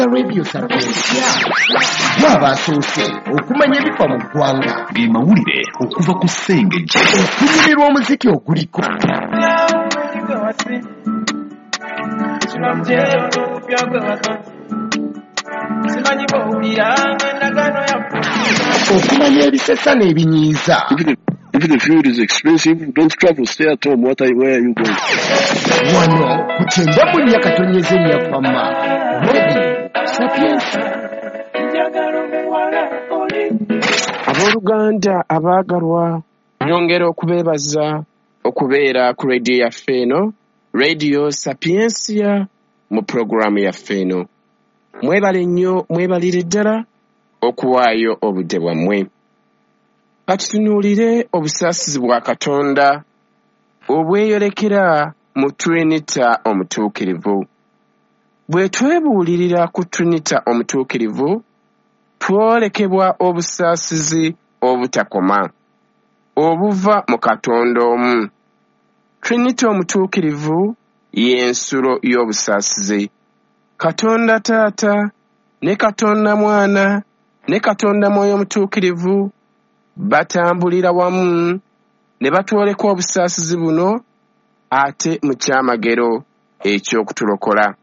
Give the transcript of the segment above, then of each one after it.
Radio Sapiensia wabasoose okumanya ebifa mu ggwanga ge mawulire okuva ku ssengejje okunyumirwa omuziki oguliko okumanya ebisesa n'ebinyiiza. If the food is expensive, don't travel, stay at home. Where are you going? Wano kukyenda mu nnya katonyeze nnyafama Radio Sapiensia. Abooluganda abaagalwa, nyongera okubeebaza okubeera ku radio yaffe eno, Radio Sapiensia, mu programu yaffe eno. Mwebale nnyo, mwebalire ddala okuwaayo obudde bwammwe. Katutunuulire obusaasizi bwa Katonda obweyolekera mu Trinita omutuukirivu. Bwe twebuulirira ku Trinita omutuukirivu, twolekebwa obusaasizi obutakoma obuva mu Katonda omu. Trinita omutuukirivu y'ensulo y'obusaasizi. Katonda Taata ne Katonda Mwana ne Katonda Mwoyo Omutuukirivu batambulira wamu ne batwoleka obusaasizi buno ate mu kyamagero eky'okutulokola.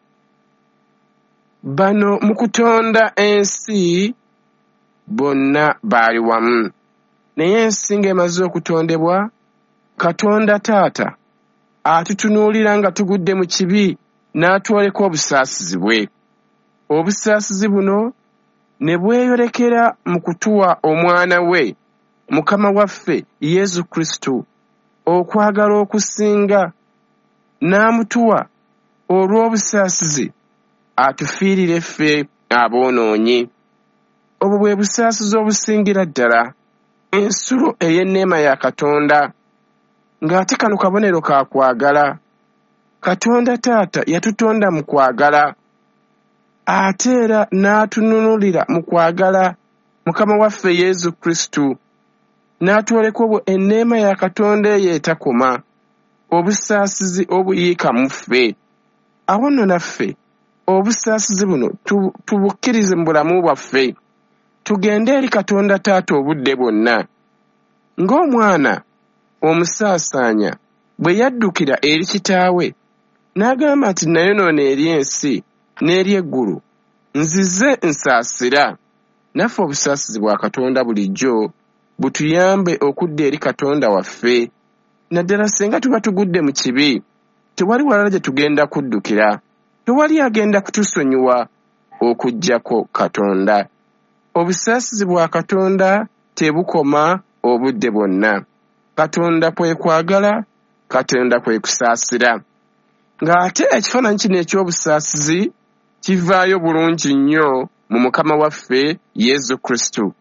Bano mu kutonda ensi bonna baali wamu, naye ensi ng'emaze okutondebwa, Katonda Taata atutunuulira nga tugudde mu kibi n'atwoleka obusaasizi bwe. Obusaasizi buno ne bweyolekera mu kutuwa omwana we Mukama waffe Yesu Kristo okwagala okusinga, n'amutuwa olw'obusaasizi atufiirire ffe aboonoonyi. Obwo bwe busaasizi obusingira ddala ensulo ey'enneema ya Katonda, ng'ate kano kabonero ka kwagala. Katonda Taata yatutonda mu kwagala, ate era n'atununulira mu kwagala Mukama waffe Yesu Kristo, n'atwoleka obwo enneema ya Katonda eyo etakoma, obusaasizi obuyiika mu ffe. Awo nno naffe obusaasizi buno tubukkirize mu bulamu bwaffe, tugende eri Katonda Taata obudde bwonna. Ng'omwana omusaasaanya bwe yaddukira eri kitaawe n'agamba nti nayonoona eri ensi n'eri eggulu, nzize nsaasira. Naffe obusaasizi bwa Katonda bulijjo butuyambe okudda eri Katonda waffe. Naddala singa tuba tugudde mu kibi, tewali walala gye tugenda kuddukira, tewali agenda kutusonyiwa okuggyako Katonda. Obusaasizi bwa Katonda tebukoma obudde bwonna. Katonda kwe kwagala, Katonda kwe kusaasira. Ng'ate ekifaananyi kino eky'obusaasizi kivaayo bulungi nnyo mu Mukama waffe Yesu Kristo.